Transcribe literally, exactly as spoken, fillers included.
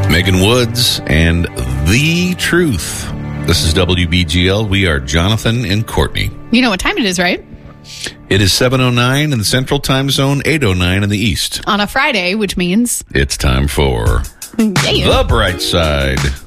Megan Woods and The Truth. This is W B G L. We are Jonathan and Courtney. You know what time it is, right? It is seven oh nine in the Central Time Zone, eight oh nine in the East. On a Friday, which means... It's time for Yeah. The Bright Side.